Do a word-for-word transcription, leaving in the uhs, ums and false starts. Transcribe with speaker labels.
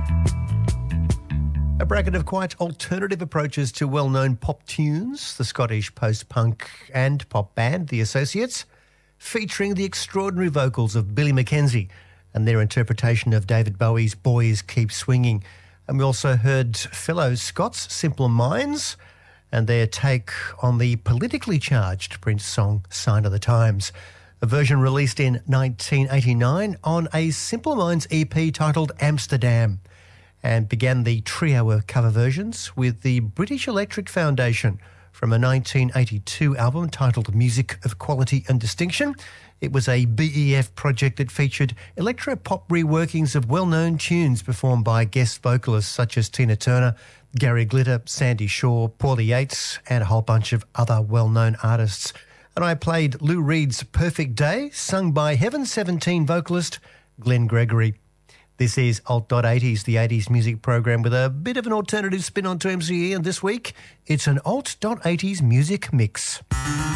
Speaker 1: A bracket of quite alternative approaches to well-known pop tunes, the Scottish post-punk and pop band The Associates, featuring the extraordinary vocals of Billy Mackenzie and their interpretation of David Bowie's Boys Keep Swinging. And we also heard fellow Scots Simple Minds and their take on the politically charged Prince song Sign of the Times, a version released in nineteen eighty-nine on a Simple Minds E P titled Amsterdam, and began the trio of cover versions with the British Electric Foundation from a nineteen eighty-two album titled Music of Quality and Distinction. It was a B E F project that featured electro-pop reworkings of well-known tunes performed by guest vocalists such as Tina Turner, Gary Glitter, Sandy Shaw, Paulie Yates, and a whole bunch of other well-known artists. And I played Lou Reed's Perfect Day, sung by Heaven seventeen vocalist Glenn Gregory. This is Alt eighties, the eighties music program with a bit of an alternative spin on to M C E, and this week it's an Alt eighties music mix.